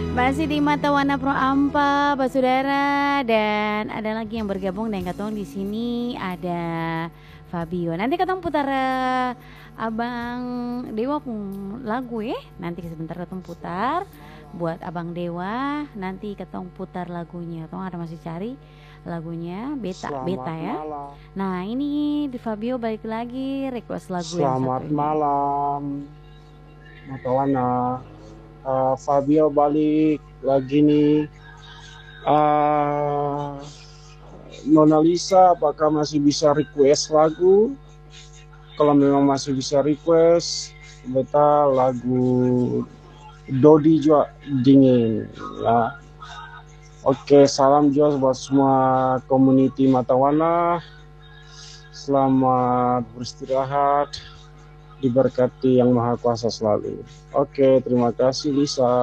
Masih di Mata Warna Pro Ampa, Pak Saudara, dan ada lagi yang bergabung dengan katong di sini ada Fabio. Nanti katong putar Abang Dewa pun lagu ya. Nanti sebentar katong putar buat Abang Dewa. Nanti katong putar lagunya. Katong ada masih cari lagunya beta Selamat ya. malam. Nah ini di Fabio balik lagi request lagu Selamat yang satu ini. malam, Matawana. Fabio balik lagi nih. Nona Lisa, apakah masih bisa request lagu? Kalau memang masih bisa request, beta lagu Dodi juga dingin. Ya. Oke, salam juga buat semua community Matawana. Selamat beristirahat, diberkati Yang Maha Kuasa selalu. Oke, terima kasih Lisa.